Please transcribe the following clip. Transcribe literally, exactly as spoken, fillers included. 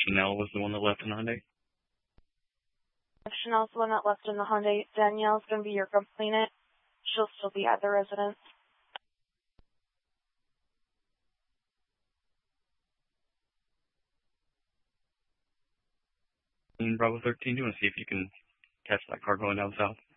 Chanel was the one that left in the Hyundai. If Chanel's the one that left in the Hyundai, Danielle's going to be your complainant. She'll still be at the residence. Bravo thirteen, do you want to see if you can catch that car going down south?